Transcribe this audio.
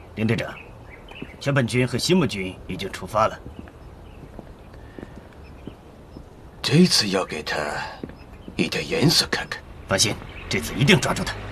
林队长，全本军和西木军已经出发了。 这次要给他一点颜色看看。 放心，这次一定抓住他。